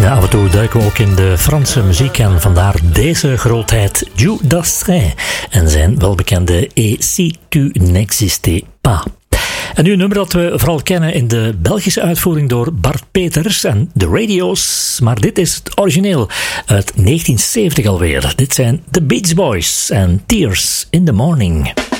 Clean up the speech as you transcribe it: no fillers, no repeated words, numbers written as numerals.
Ja, af en toe duiken we ook in de Franse muziek en vandaar deze grootheid Jules Dassin en zijn welbekende Et si tu n'existais pas. En nu een nummer dat we vooral kennen in de Belgische uitvoering door Bart Peters en de Radio's, maar dit is het origineel uit 1970 alweer. Dit zijn The Beach Boys en Tears in the Morning.